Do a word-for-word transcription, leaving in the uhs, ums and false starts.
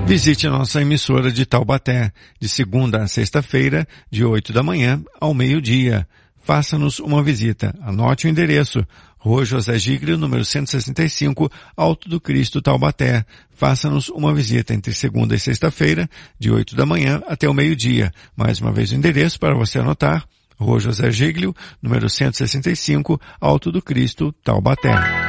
Visite a nossa emissora de Taubaté, de segunda a sexta-feira, de oito da manhã ao meio-dia. Faça-nos uma visita. Anote o endereço. Rua José Giglio, número cento e sessenta e cinco, Alto do Cristo, Taubaté. Faça-nos uma visita entre segunda e sexta-feira, de oito da manhã até o meio-dia. Mais uma vez o endereço para você anotar. Rua José Giglio, número cento e sessenta e cinco, Alto do Cristo, Taubaté.